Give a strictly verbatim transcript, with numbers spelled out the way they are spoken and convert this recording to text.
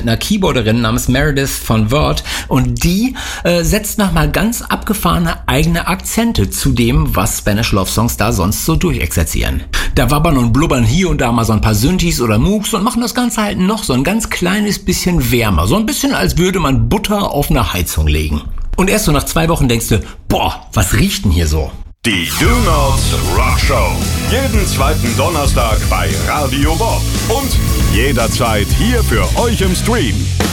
mit einer Keyboarderin namens Meredith von Word und die äh, setzt nochmal ganz abgefahrene eigene Akzente zu dem, was Spanish Love Songs da sonst so durchexerzieren. Da wabbern und blubbern hier und da mal so ein paar Synthes oder Moogs und machen das Ganze halt noch so ein ganz kleines bisschen wärmer. So ein bisschen, als würde man Butter auf eine Heizung legen. Und erst so nach zwei Wochen denkst du, boah, was riecht denn hier so? Die Do-Nots Rock Show. Jeden zweiten Donnerstag bei Radio Bob. Und jederzeit hier für euch im Stream.